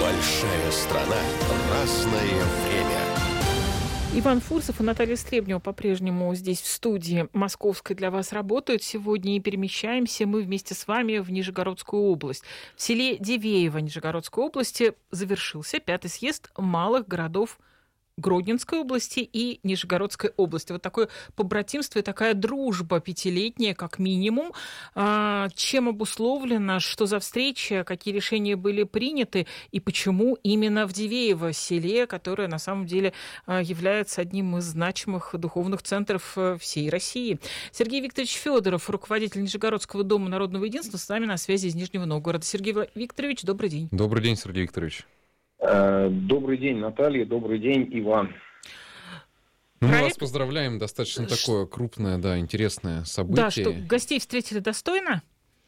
Большая страна, разное время. Иван Фурсов и Наталья Стребнева по-прежнему здесь, в студии московской, для вас работают сегодня, и перемещаемся мы вместе с вами в Нижегородскую область. В селе Дивеево Нижегородской области завершился 5-й съезд малых городов Гродненской области и Нижегородской области. Вот такое побратимство и такая дружба пятилетняя, как минимум. Чем обусловлено, что за встреча, какие решения были приняты и почему именно в Дивеево селе, которое на самом деле является одним из значимых духовных центров всей России. Сергей Викторович Федоров, руководитель Нижегородского дома народного единства, с нами на связи из Нижнего Новгорода. Сергей Викторович, добрый день. Добрый день, Сергей Викторович. Добрый день, Наталья. Добрый день, Иван. Мы вас поздравляем. Достаточно такое крупное, интересное событие. Да, что гостей встретили достойно?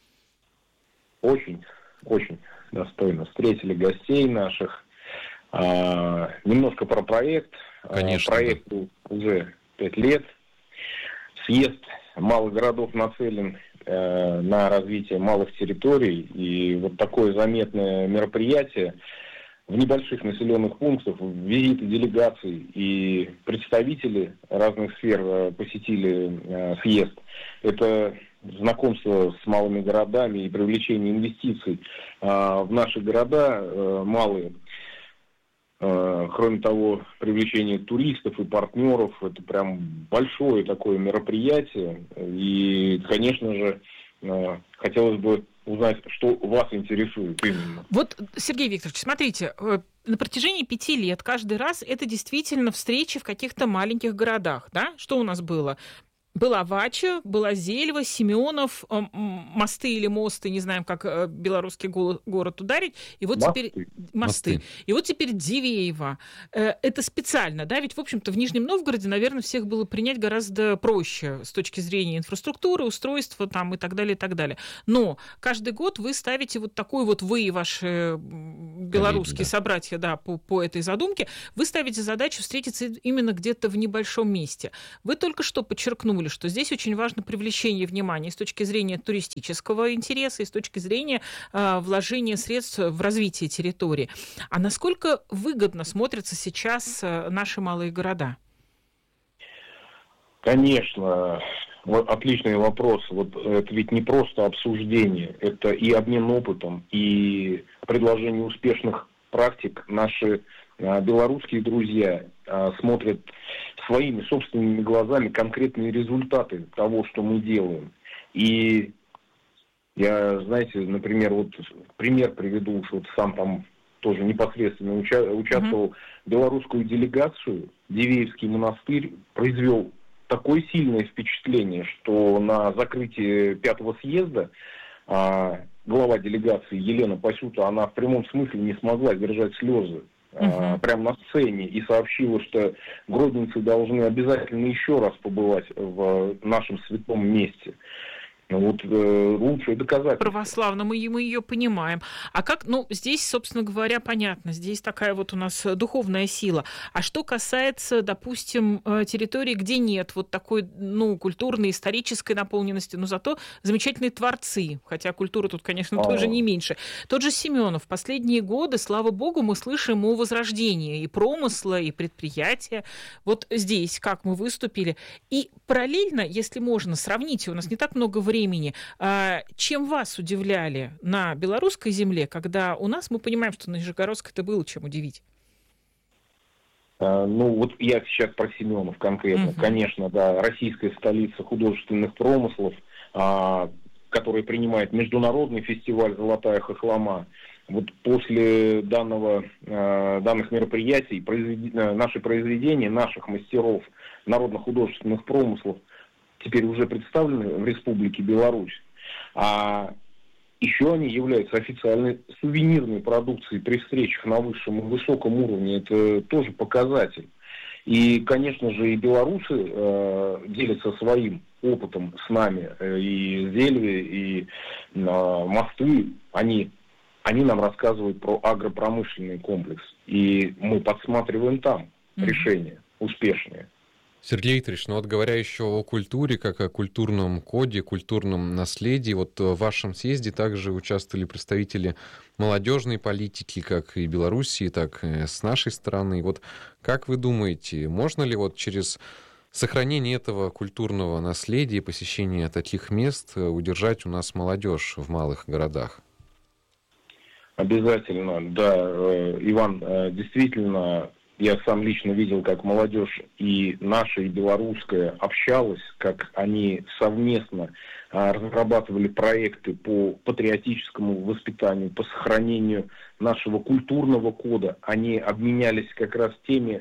Очень достойно. Встретили гостей наших. Немножко про проект. Конечно. Проекту уже 5 лет. Съезд малых городов нацелен на развитие малых территорий. И вот такое заметное мероприятие в небольших населенных пунктах, визиты делегаций и представители разных сфер посетили съезд. Это знакомство с малыми городами и привлечение инвестиций в наши города малые. Кроме того, привлечение туристов и партнеров, это прям большое такое мероприятие. И, конечно же, хотелось бы узнать, что вас интересует именно. Вот, Сергей Викторович, смотрите, на протяжении 5 лет каждый раз это действительно встречи в каких-то маленьких городах, да? Что у нас было? Была Вача, была Зельва, Семенов, Мосты или Мосты, не знаем, как белорусский город ударить. И вот теперь Мосты. И вот теперь Дивеево. Это специально, да? Ведь, в общем-то, в Нижнем Новгороде, наверное, всех было принять гораздо проще с точки зрения инфраструктуры, устройства там и так далее, и так далее. Но каждый год вы ставите вот такой вот, вы и ваши белорусские собратья, да, по этой задумке, вы ставите задачу встретиться именно где-то в небольшом месте. Вы только что подчеркнули, что здесь очень важно привлечение внимания с точки зрения туристического интереса и с точки зрения вложения средств в развитие территории. А насколько выгодно смотрятся сейчас наши малые города? Конечно, вот отличный вопрос. Вот это ведь не просто обсуждение, это и обмен опытом, и предложение успешных практик. Наши белорусские друзья смотрят своими собственными глазами конкретные результаты того, что мы делаем. И я, знаете, например, вот пример приведу, что вот сам там тоже непосредственно участвовал в белорусскую делегацию. Дивеевский монастырь произвел такое сильное впечатление, что на закрытии 5-го съезда глава делегации Елена Пасюта, она в прямом смысле не смогла держать слезы. Прямо на сцене, и сообщила, что гродненцы должны обязательно еще раз побывать в нашем святом месте. Вот лучшее доказательство. Православно, мы ее понимаем. А как, здесь, собственно говоря, понятно, здесь такая вот у нас духовная сила. А что касается, допустим, территорий, где нет вот такой, культурной, исторической наполненности, но зато замечательные творцы, хотя культура тут, конечно, тоже не меньше. Тот же Семенов. В последние годы, слава богу, мы слышим о возрождении и промысла, и предприятия. Вот здесь, как мы выступили. И параллельно, если можно, сравните, у нас не так много времени, чем вас удивляли на белорусской земле, когда у нас, мы понимаем, что на Нижегородской-то было чем удивить? Вот я сейчас про Семенов конкретно. Конечно, да, российская столица художественных промыслов, которая принимает международный фестиваль «Золотая хохлома». Вот после данных мероприятий наши произведения, наших мастеров народно-художественных промыслов теперь уже представлены в Республике Беларусь. А еще они являются официальной сувенирной продукцией при встречах на высшем и высоком уровне. Это тоже показатель. И, конечно же, и белорусы делятся своим опытом с нами. И Зельве, и Мосты, они нам рассказывают про агропромышленный комплекс. И мы подсматриваем там решения успешные. Сергей Викторович, ну вот говоря еще о культуре, как о культурном коде, культурном наследии, вот в вашем съезде также участвовали представители молодежной политики, как и Белоруссии, так и с нашей стороны. Вот как вы думаете, можно ли вот через сохранение этого культурного наследия, посещение таких мест удержать у нас молодежь в малых городах? Обязательно, да, Иван, действительно, я сам лично видел, как молодежь и наша, и белорусская общалась, как они совместно разрабатывали проекты по патриотическому воспитанию, по сохранению нашего культурного кода. Они обменялись как раз теми,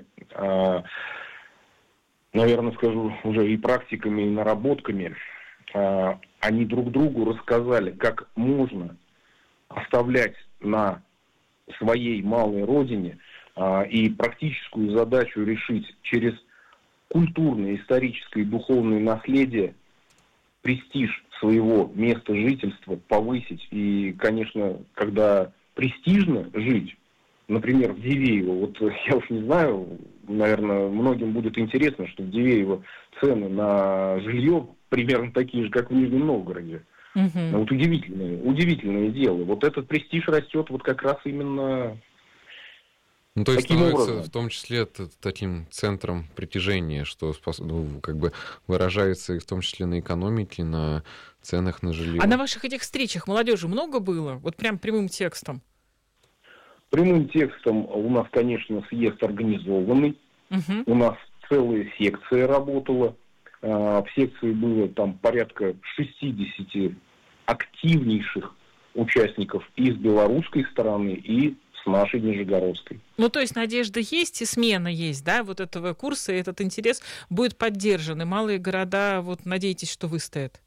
наверное, скажу уже и практиками, и наработками. Они друг другу рассказали, как можно оставлять на своей малой родине и практическую задачу решить через культурное, историческое и духовное наследие, престиж своего места жительства повысить. И, конечно, когда престижно жить, например, в Дивеево, вот я уж не знаю, наверное, многим будет интересно, что в Дивеево цены на жилье примерно такие же, как в Нижнем Новгороде. Но вот удивительное дело. Вот этот престиж растет вот как раз именно... Ну, то есть таким становится образом. в том числе таким центром притяжения, что как бы выражается и в том числе на экономике, на ценах на жилье. А на ваших этих встречах молодежи много было? Вот прям прямым текстом? Прямым текстом у нас, конечно, съезд организованный. У нас целая секция работала. В секции было там порядка 60 активнейших участников и с белорусской стороны, и с нашей Нижегородской. Ну, то есть надежда есть и смена есть, да, вот этого курса, и этот интерес будет поддержан, и малые города, вот, надеетесь, что выстоят?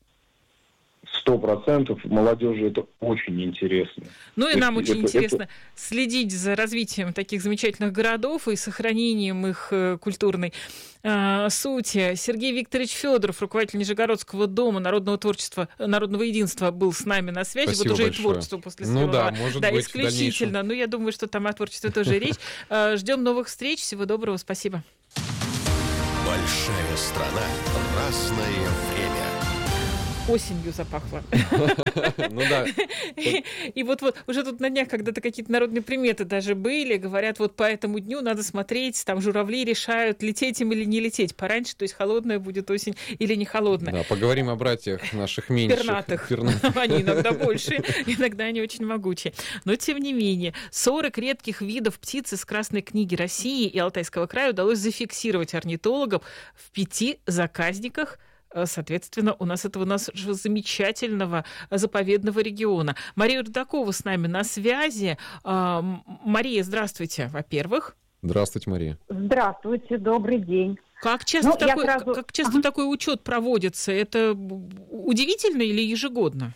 100% молодежи это очень интересно. Ну и нам очень интересно следить за развитием таких замечательных городов и сохранением их культурной сути. Сергей Викторович Федоров, руководитель Нижегородского дома народного творчества, народного единства, был с нами на связи. Спасибо вот уже большое. И творчество после Ну слова. да, может быть, исключительно. Ну, я думаю, что там о творчестве тоже речь. Ждем новых встреч. Всего доброго. Спасибо. Большая страна. Разное время. Осенью запахло. Ну да. И вот уже тут на днях когда-то какие-то народные приметы даже были, говорят, вот по этому дню надо смотреть, там журавли решают, лететь им или не лететь пораньше, то есть холодная будет осень или не холодная. Да, поговорим о братьях наших меньших. Пернатых. Они иногда больше, иногда они очень могучие. Но тем не менее, 40 редких видов птиц из Красной книги России и Алтайского края удалось зафиксировать орнитологам в 5 заказниках. Соответственно, у нас этого нашего замечательного заповедного региона. Мария Рудакова с нами на связи. Мария, здравствуйте, во-первых. Здравствуйте, Мария. Здравствуйте, добрый день. Как часто, такой учет проводится? Это удивительно или ежегодно?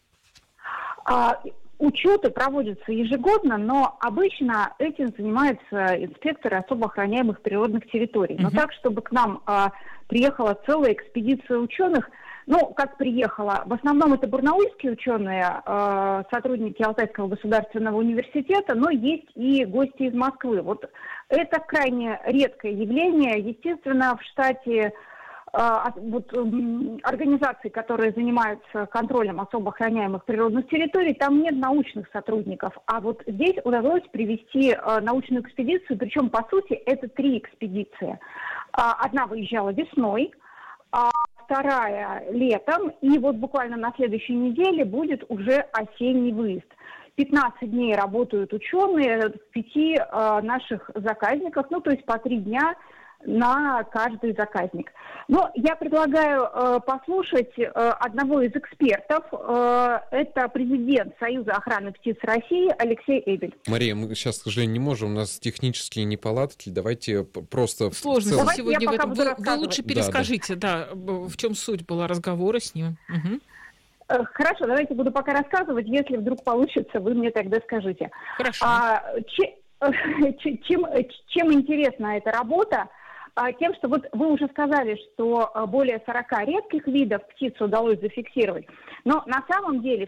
Учеты проводятся ежегодно, но обычно этим занимаются инспекторы особо охраняемых природных территорий. Но так, чтобы к нам приехала целая экспедиция ученых, как приехала, в основном это барнаульские ученые, сотрудники Алтайского государственного университета, но есть и гости из Москвы. Вот это крайне редкое явление. Естественно, в штате организаций, которые занимаются контролем особо охраняемых природных территорий, там нет научных сотрудников. А вот здесь удалось привести научную экспедицию, причем, по сути, это 3 экспедиции. Одна выезжала весной, а вторая летом, и вот буквально на следующей неделе будет уже осенний выезд. 15 дней работают ученые в 5 наших заказниках, то есть по 3 дня на каждый заказник. Но я предлагаю послушать одного из экспертов. Это президент Союза охраны птиц России Алексей Эбель. Мария, мы сейчас, к сожалению, не можем, у нас технические неполадки. Давайте просто... Сложности сегодня в этом. Вы лучше перескажите, в чем суть была разговора с ним. Хорошо, давайте буду пока рассказывать. Если вдруг получится, вы мне тогда скажите. Хорошо. Чем интересна эта работа? Тем, что вот вы уже сказали, что более 40 редких видов птиц удалось зафиксировать, но на самом деле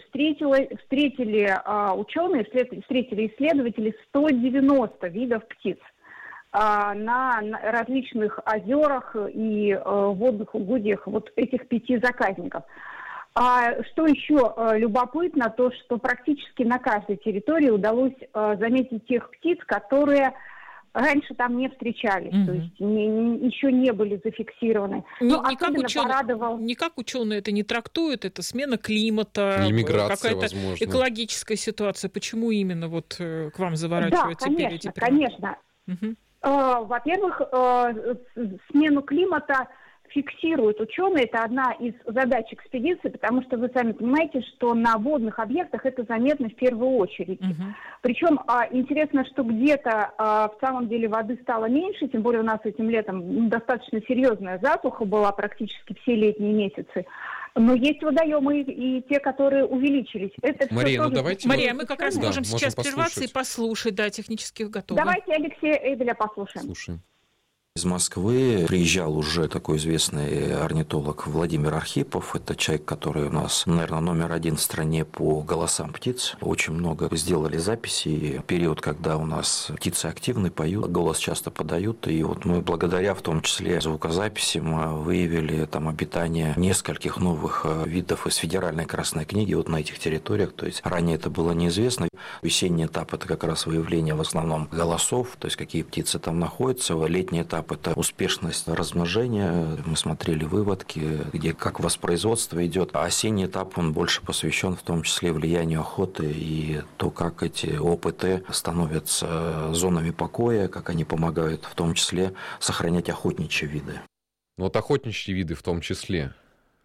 встретили ученые, встретили исследователи 190 видов птиц. на различных озерах и водных угодьях вот этих 5 заказников. Что еще любопытно, то что практически на каждой территории удалось заметить тех птиц, которые раньше там не встречались, то есть еще не были зафиксированы. Никак ученые это не трактуют, это смена климата, миграция, какая-то возможно. Экологическая ситуация. Почему именно вот к вам заворачивают теперь эти примеры? Конечно. Во-первых, смену климата фиксируют ученые, это одна из задач экспедиции, потому что вы сами понимаете, что на водных объектах это заметно в первую очередь. Причем интересно, что где-то в самом деле воды стало меньше, тем более у нас этим летом достаточно серьезная засуха была практически все летние месяцы. Но есть водоемы и те, которые увеличились. Это Мария, все давайте... Мария, мы как раз можем сейчас послушать. прерваться и послушать, технических готовы. Давайте Алексея Эбеля послушаем. Слушаем. Из Москвы приезжал уже такой известный орнитолог Владимир Архипов. Это человек, который у нас, наверное, номер 1 в стране по голосам птиц. Очень много сделали записей. Период, когда у нас птицы активны, поют, голос часто подают. И вот мы благодаря, в том числе, звукозаписям выявили там обитание нескольких новых видов из федеральной Красной книги вот на этих территориях. То есть ранее это было неизвестно. Весенний этап – это как раз выявление в основном голосов, то есть какие птицы там находятся. Летний этап – это успешность размножения. Мы смотрели выводки, где как воспроизводство идет. А осенний этап, он больше посвящен в том числе влиянию охоты и то, как эти ОПТ становятся зонами покоя, как они помогают в том числе сохранять охотничьи виды. Вот охотничьи виды в том числе.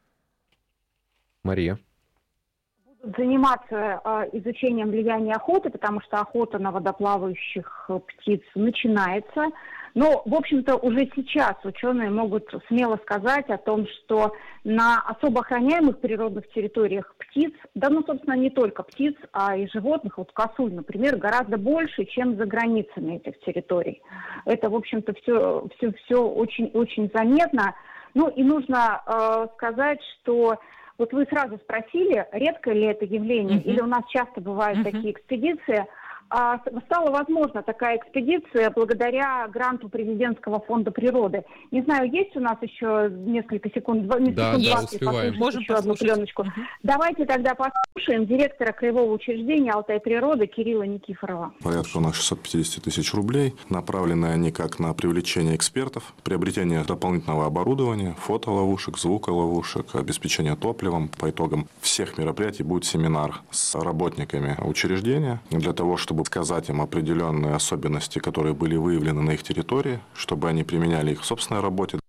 Мария. Заниматься изучением влияния охоты, потому что охота на водоплавающих птиц начинается. Но, в общем-то, уже сейчас ученые могут смело сказать о том, что на особо охраняемых природных территориях птиц, собственно, не только птиц, а и животных, вот косуль, например, гораздо больше, чем за границами этих территорий. Это, в общем-то, все очень заметно. И нужно сказать, что вот вы сразу спросили, редко ли это явление, или у нас часто бывают такие экспедиции. Стала возможна такая экспедиция благодаря гранту президентского фонда природы. Не знаю, есть у нас еще несколько секунд? Да, успеваем. Можем еще одну пленочку. Давайте тогда послушаем директора краевого учреждения «Алтай природы» Кирилла Никифорова. Порядка у нас 650 тысяч рублей. Направлены они как на привлечение экспертов, приобретение дополнительного оборудования, фотоловушек, звуколовушек, обеспечение топливом. По итогам всех мероприятий будет семинар с работниками учреждения для того, чтобы сказать им определенные особенности, которые были выявлены на их территории, чтобы они применяли их в собственной работе.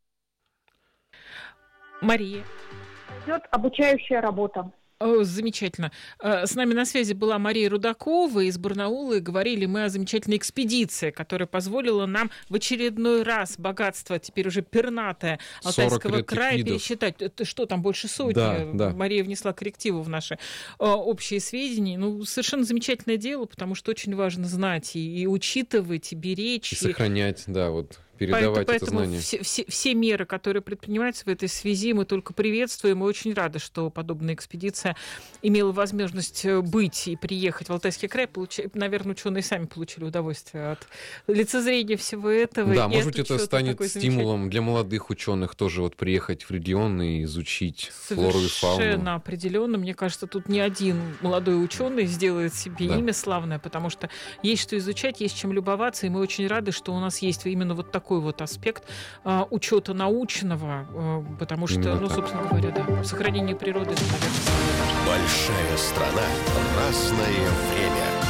Мария. Идет обучающая работа. Замечательно. С нами на связи была Мария Рудакова из Барнаула, и говорили мы о замечательной экспедиции, которая позволила нам в очередной раз богатство, теперь уже пернатое, Алтайского края видов пересчитать. Что там, больше сотни? Да. Мария внесла коррективу в наши общие сведения. Совершенно замечательное дело, потому что очень важно знать и учитывать, и беречь. И сохранять, передавать это знание. Все меры, которые предпринимаются в этой связи, мы только приветствуем. Мы очень рады, что подобная экспедиция имела возможность быть и приехать в Алтайский край. Наверное, ученые сами получили удовольствие от лицезрения всего этого. Да, может быть, это станет стимулом для молодых ученых тоже приехать в регион и изучить флору и фауну. Совершенно определенно. Мне кажется, тут ни один молодой ученый сделает себе имя славное, потому что есть что изучать, есть чем любоваться, и мы очень рады, что у нас есть именно такой аспект учета научного, потому что, собственно говоря, сохранение природы, это, наверное, самое важное. Большая страна, разное время.